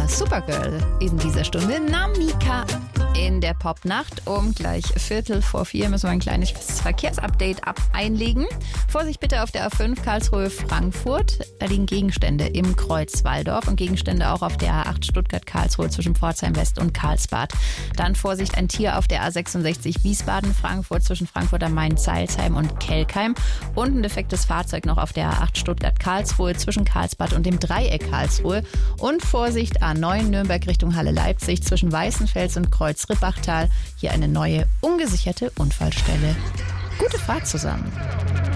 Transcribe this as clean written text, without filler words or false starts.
war Supergirl in dieser Stunde. Namika in der Popnacht. Um gleich 3:45 müssen wir ein kleines Verkehrsupdate einlegen. Vorsicht bitte auf der A5 Karlsruhe-Frankfurt. Da liegen Gegenstände im Kreuz Walldorf und Gegenstände auch auf der A8 Stuttgart-Karlsruhe zwischen Pforzheim West und Karlsbad. Dann Vorsicht, ein Tier auf der A66 Wiesbaden-Frankfurt zwischen Frankfurt am Main, Zeilsheim und Kelkheim. Und ein defektes Fahrzeug noch auf der A8 Stuttgart-Karlsruhe zwischen Karlsbad und dem Dreieck Karlsruhe. Und Vorsicht, A9 Nürnberg Richtung Halle-Leipzig zwischen Weißenfels und Kreuz-Rippachtal. Hier eine neue, ungesicherte Unfallstelle. Gute Fahrt zusammen.